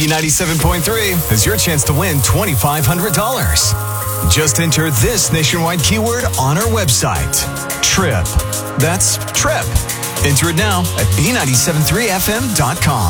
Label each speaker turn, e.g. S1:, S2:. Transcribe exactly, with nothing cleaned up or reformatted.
S1: B ninety-seven point three is your chance to win twenty-five hundred dollars. Just enter this nationwide keyword on our website. Trip. That's trip. Enter it now at B nine seven three F M dot com.